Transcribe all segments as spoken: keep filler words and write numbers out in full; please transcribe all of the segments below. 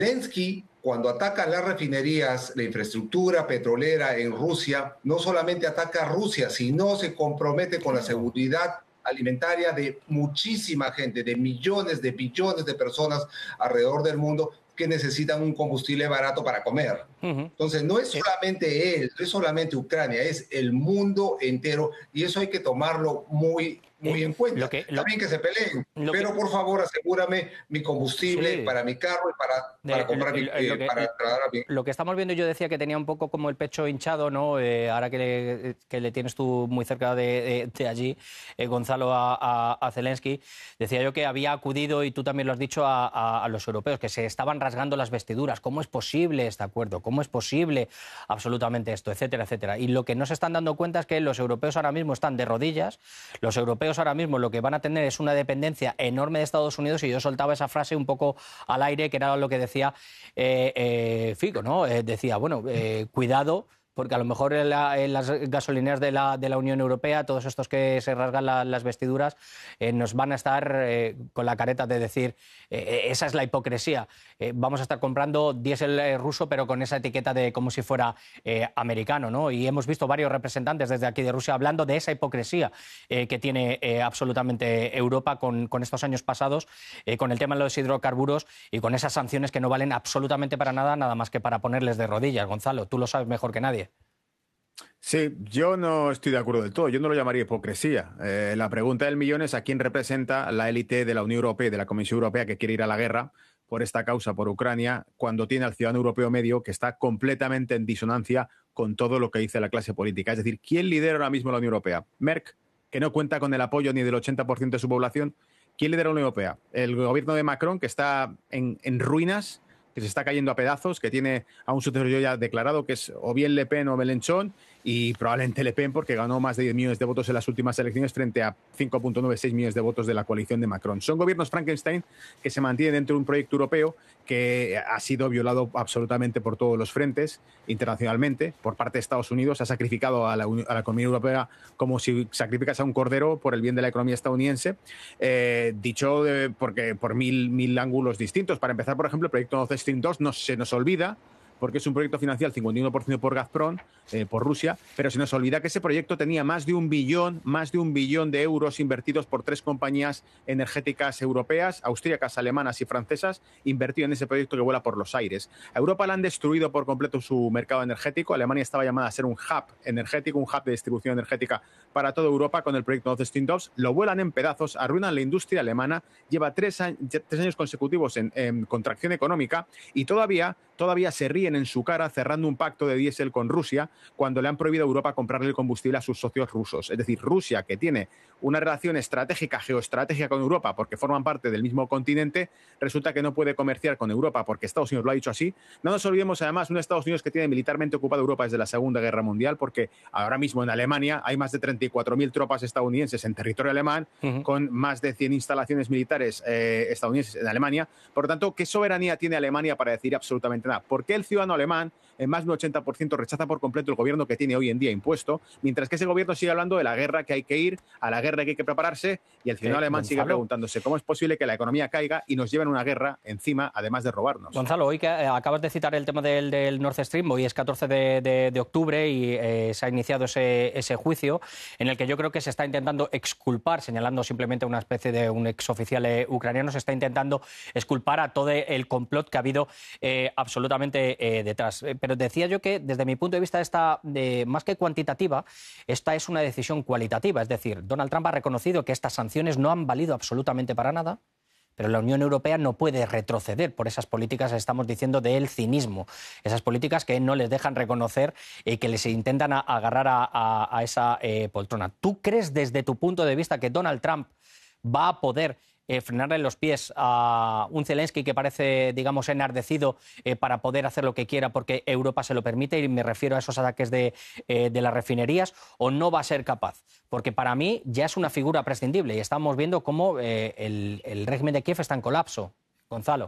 Zelensky, cuando ataca las refinerías, la infraestructura petrolera en Rusia, no solamente ataca a Rusia, sino se compromete con la seguridad alimentaria de muchísima gente, de millones, de billones de personas alrededor del mundo que necesitan un combustible barato para comer. Uh-huh. Entonces, no es solamente él, no es solamente Ucrania, es el mundo entero, y eso hay que tomarlo muy, muy eh, en cuenta. Lo que, lo, También que se peleen, pero que, por favor asegúrame mi combustible sí. para mi carro y para, para de, comprar mi, lo, eh, lo que, para trasladar a mi... Lo que estamos viendo, yo decía que tenía un poco como el pecho hinchado, ¿no? Eh, ahora que le, que le tienes tú muy cerca de, de, de allí, eh, Gonzalo, a, a, a Zelensky, decía yo que había acudido, y tú también lo has dicho, a, a, a los europeos, que se estaban rasgando las vestiduras. ¿Cómo es posible este acuerdo? ¿Cómo es posible absolutamente esto? Etcétera, etcétera. Y lo que no se están dando cuenta es que los europeos ahora mismo están de rodillas. Los europeos ahora mismo lo que van a tener es una dependencia enorme de Estados Unidos, y yo soltaba esa frase un poco al aire, que era lo que decía eh, eh, Fico, ¿no? Eh, decía, bueno, eh, cuidado, porque a lo mejor en, la, en las gasolineras de la, de la Unión Europea, todos estos que se rasgan la, las vestiduras, eh, nos van a estar eh, con la careta de decir, eh, esa es la hipocresía, eh, vamos a estar comprando diésel eh, ruso, pero con esa etiqueta de como si fuera eh, americano, ¿no? Y hemos visto varios representantes desde aquí de Rusia hablando de esa hipocresía eh, que tiene eh, absolutamente Europa con, con estos años pasados, eh, con el tema de los hidrocarburos y con esas sanciones que no valen absolutamente para nada, nada más que para ponerles de rodillas. Gonzalo, tú lo sabes mejor que nadie. Sí, yo no estoy de acuerdo del todo. Yo no lo llamaría hipocresía. Eh, la pregunta del millón es a quién representa la élite de la Unión Europea y de la Comisión Europea que quiere ir a la guerra por esta causa, por Ucrania, cuando tiene al ciudadano europeo medio que está completamente en disonancia con todo lo que dice la clase política. Es decir, ¿quién lidera ahora mismo la Unión Europea? Merck, que no cuenta con el apoyo ni del ochenta por ciento de su población. ¿Quién lidera la Unión Europea? El gobierno de Macron, que está en, en ruinas, que se está cayendo a pedazos, que tiene a un sucesor ya declarado que es o bien Le Pen o Mélenchon, y probablemente Le Pen porque ganó más de diez millones de votos en las últimas elecciones frente a cinco punto noventa y seis millones de votos de la coalición de Macron. Son gobiernos Frankenstein que se mantienen dentro de un proyecto europeo que ha sido violado absolutamente por todos los frentes internacionalmente por parte de Estados Unidos. Ha sacrificado a la, a la economía europea como si sacrificas a un cordero por el bien de la economía estadounidense, eh, dicho de, porque, por mil, mil ángulos distintos. Para empezar, por ejemplo, el proyecto Nord Stream dos no se nos olvida, porque es un proyecto financiado al cincuenta y uno por ciento por Gazprom, eh, por Rusia, pero se nos olvida que ese proyecto tenía más de un billón, más de un billón de euros invertidos por tres compañías energéticas europeas, austríacas, alemanas y francesas, invertido en ese proyecto que vuela por los aires. A Europa la han destruido por completo su mercado energético. Alemania estaba llamada a ser un hub energético, un hub de distribución energética para toda Europa con el proyecto Nord Stream dos. Lo vuelan en pedazos, arruinan la industria alemana, lleva tres, años, tres años consecutivos en, en contracción económica y todavía, todavía se ríen en su cara cerrando un pacto de diésel con Rusia cuando le han prohibido a Europa comprarle el combustible a sus socios rusos. Es decir, Rusia, que tiene una relación estratégica, geoestratégica con Europa porque forman parte del mismo continente, resulta que no puede comerciar con Europa porque Estados Unidos lo ha dicho así. No nos olvidemos además un Estados Unidos que tiene militarmente ocupada Europa desde la Segunda Guerra Mundial, porque ahora mismo en Alemania hay más de treinta y cuatro mil tropas estadounidenses en territorio alemán, uh-huh. con más de cien instalaciones militares eh, estadounidenses en Alemania. Por lo tanto, ¿qué soberanía tiene Alemania para decir absolutamente nada? ¿Por qué el ciudadano alemán en más de un ochenta por ciento rechaza por completo el gobierno que tiene hoy en día impuesto, mientras que ese gobierno sigue hablando de la guerra que hay que ir, a la guerra que hay que prepararse, y el ciudadano eh, alemán Gonzalo. sigue preguntándose cómo es posible que la economía caiga y nos lleven una guerra encima, además de robarnos? Gonzalo, hoy que eh, acabas de citar el tema del, del Nord Stream, hoy es catorce de, de, de octubre y eh, se ha iniciado ese, ese juicio en el que yo creo que se está intentando exculpar, señalando simplemente una especie de un exoficial eh, ucraniano, se está intentando exculpar a todo el complot que ha habido eh, absolutamente eh, detrás. Pero decía yo que desde mi punto de vista esta, eh, más que cuantitativa, esta es una decisión cualitativa. Es decir, Donald Trump ha reconocido que estas sanciones no han valido absolutamente para nada, pero la Unión Europea no puede retroceder por esas políticas, estamos diciendo, del cinismo. Esas políticas que no les dejan reconocer y que les intentan a, agarrar a, a, a esa eh, poltrona. ¿Tú crees desde tu punto de vista que Donald Trump va a poder Eh, frenarle los pies a un Zelensky que parece, digamos, enardecido eh, para poder hacer lo que quiera porque Europa se lo permite, y me refiero a esos ataques de, eh, de las refinerías, o no va a ser capaz? Porque para mí ya es una figura prescindible y estamos viendo cómo eh, el, el régimen de Kiev está en colapso. Gonzalo.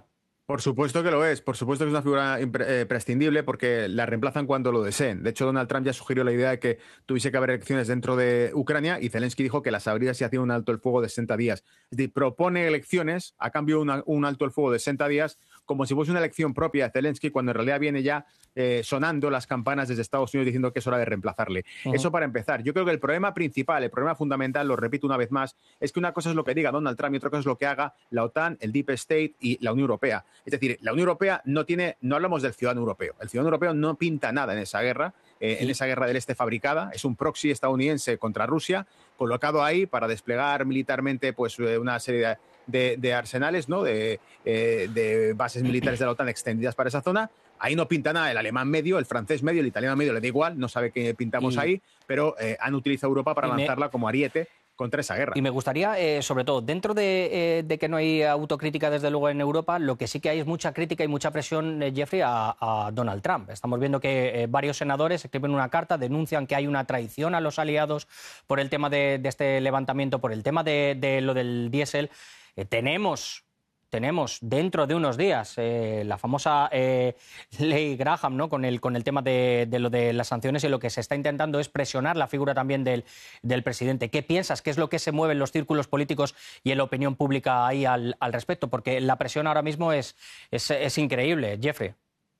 Por supuesto que lo es, por supuesto que es una figura imprescindible porque la reemplazan cuando lo deseen. De hecho, Donald Trump ya sugirió la idea de que tuviese que haber elecciones dentro de Ucrania y Zelensky dijo que las habría si hacía un alto el fuego de sesenta días. Es decir, propone elecciones a cambio de una, un alto el fuego de sesenta días como si fuese una elección propia de Zelensky, cuando en realidad viene ya eh, sonando las campanas desde Estados Unidos diciendo que es hora de reemplazarle. Uh-huh. Eso para empezar. Yo creo que el problema principal, el problema fundamental, lo repito una vez más, es que una cosa es lo que diga Donald Trump y otra cosa es lo que haga la OTAN, el Deep State y la Unión Europea. Es decir, la Unión Europea no tiene, no hablamos del ciudadano europeo. El ciudadano europeo no pinta nada en esa guerra, eh, sí. en esa guerra del este fabricada. Es un proxy estadounidense contra Rusia, colocado ahí para desplegar militarmente pues, una serie de, de, de arsenales, ¿no? de, eh, de bases militares de la OTAN extendidas para esa zona. Ahí no pinta nada el alemán medio, el francés medio, el italiano medio, le da igual, no sabe qué pintamos y... ahí, pero eh, han utilizado Europa para lanzarla me... como ariete contra esa guerra. Y me gustaría, eh, sobre todo, dentro de, eh, de que no hay autocrítica, desde luego, en Europa, lo que sí que hay es mucha crítica y mucha presión, eh, Jeffrey, a, a Donald Trump. Estamos viendo que eh, varios senadores escriben una carta, denuncian que hay una traición a los aliados por el tema de, de este levantamiento, por el tema de, de lo del diésel. Eh, tenemos... Tenemos dentro de unos días eh, la famosa eh, ley Graham, ¿no? con, el, con el tema de, de lo de las sanciones, y lo que se está intentando es presionar la figura también del, del presidente. ¿Qué piensas? ¿Qué es lo que se mueve en los círculos políticos y en la opinión pública ahí al, al respecto? Porque la presión ahora mismo es, es, es increíble, Jeffrey.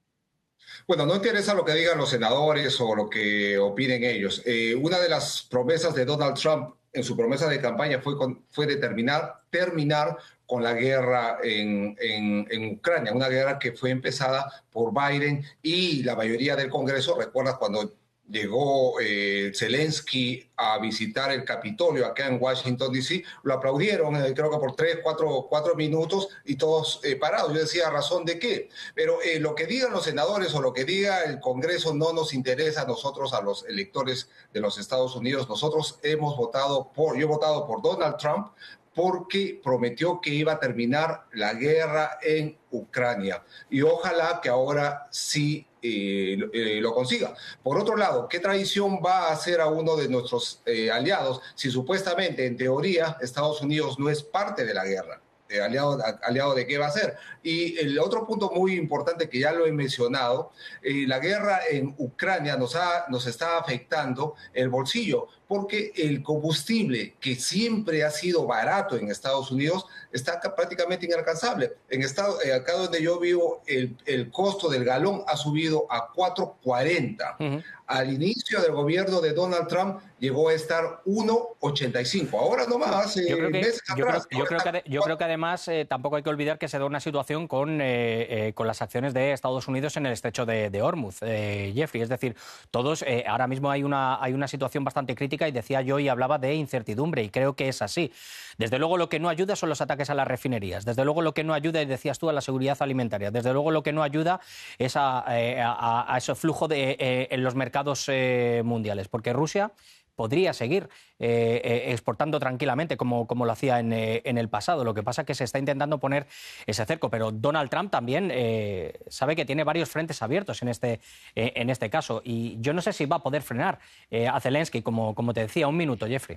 Bueno, no interesa lo que digan los senadores o lo que opinen ellos. Eh, una de las promesas de Donald Trump en su promesa de campaña fue, con, fue determinar, terminar con la guerra en, en, en Ucrania, una guerra que fue empezada por Biden y la mayoría del Congreso. ¿Recuerdas cuando llegó eh, Zelensky a visitar el Capitolio acá en Washington, D C? Lo aplaudieron, eh, creo que por tres, cuatro, cuatro minutos y todos eh, parados. Yo decía, ¿razón de qué? Pero eh, lo que digan los senadores o lo que diga el Congreso no nos interesa a nosotros, a los electores de los Estados Unidos. Nosotros hemos votado por, yo he votado por Donald Trump, porque prometió que iba a terminar la guerra en Ucrania. Y ojalá que ahora sí eh, eh, lo consiga. Por otro lado, ¿qué traición va a hacer a uno de nuestros eh, aliados si supuestamente, en teoría, Estados Unidos no es parte de la guerra? Eh, aliado, aliado de qué va a ser. Y el otro punto muy importante que ya lo he mencionado, eh, la guerra en Ucrania nos, ha, nos está afectando el bolsillo, porque el combustible, que siempre ha sido barato en Estados Unidos, está prácticamente inalcanzable. En estado, eh, acá donde yo vivo, el, el costo del galón ha subido a cuatro cuarenta. Uh-huh. Al inicio del gobierno de Donald Trump llegó a estar uno ochenta y cinco. Ahora nomás, eh, yo creo que, meses yo atrás. Creo, yo, creo que, yo creo que además eh, tampoco hay que olvidar que se da una situación con, eh, eh, con las acciones de Estados Unidos en el estrecho de, de Hormuz, eh, Jeffrey. Es decir, todos, eh, ahora mismo hay una, hay una situación bastante crítica y decía yo y hablaba de incertidumbre, y creo que es así. Desde luego lo que no ayuda son los ataques a las refinerías. Desde luego lo que no ayuda, y decías tú, a la seguridad alimentaria. Desde luego lo que no ayuda es a, eh, a, a ese flujo de, eh, en los mercados eh, mundiales. Porque Rusia podría seguir eh, eh, exportando tranquilamente como, como lo hacía en, eh, en el pasado. Lo que pasa es que se está intentando poner ese cerco. Pero Donald Trump también eh, sabe que tiene varios frentes abiertos en este, eh, en este caso. Y yo no sé si va a poder frenar eh, a Zelensky, como, como te decía. Un minuto, Jeffrey.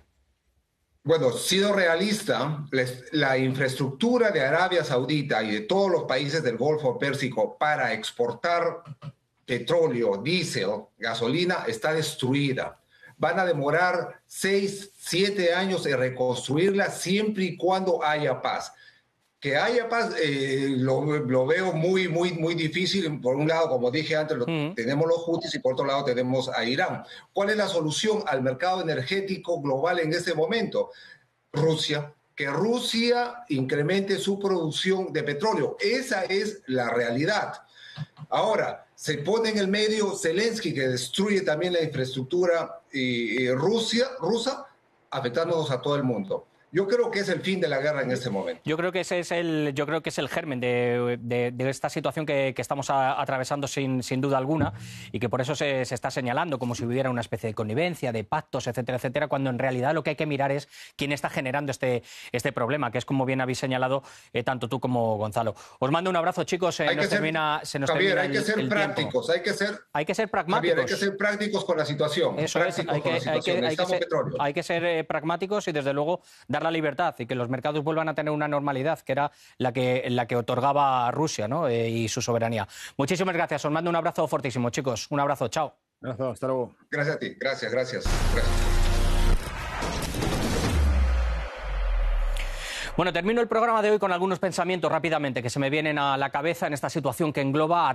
Bueno, sido realista, la infraestructura de Arabia Saudita y de todos los países del Golfo Pérsico para exportar petróleo, diésel, gasolina, está destruida. Van a demorar seis, siete años en reconstruirla siempre y cuando haya paz. Que haya paz, eh, lo, lo veo muy, muy, muy difícil. Por un lado, como dije antes, lo, uh-huh. tenemos los Houthis y por otro lado tenemos a Irán. ¿Cuál es la solución al mercado energético global en este momento? Rusia. Que Rusia incremente su producción de petróleo. Esa es la realidad. Ahora, se pone en el medio Zelensky, que destruye también la infraestructura eh, Rusia, rusa, afectándonos a todo el mundo. Yo creo que es el fin de la guerra en este momento. Yo creo que ese es el, yo creo que es el germen de, de, de esta situación que, que estamos a, atravesando sin, sin duda alguna, y que por eso se, se está señalando como si hubiera una especie de connivencia, de pactos, etcétera, etcétera, cuando en realidad lo que hay que mirar es quién está generando este, este problema, que es, como bien habéis señalado eh, tanto tú como Gonzalo. Os mando un abrazo, chicos. Eh, hay nos que ser, termina, se nos Javier, termina hay que el, ser el prácticos, hay que ser, hay que ser pragmáticos. Javier, hay que ser prácticos con la situación. Eso es, hay que, hay que, hay que ser, hay que ser eh, pragmáticos y desde luego dar dar la libertad y que los mercados vuelvan a tener una normalidad, que era la que, la que otorgaba Rusia, ¿no? eh, y su soberanía. Muchísimas gracias. Os mando un abrazo fortísimo, chicos. Un abrazo. Chao. Un abrazo. Hasta luego. Gracias a ti. Gracias, gracias. gracias. Bueno, termino el programa de hoy con algunos pensamientos rápidamente que se me vienen a la cabeza en esta situación que engloba a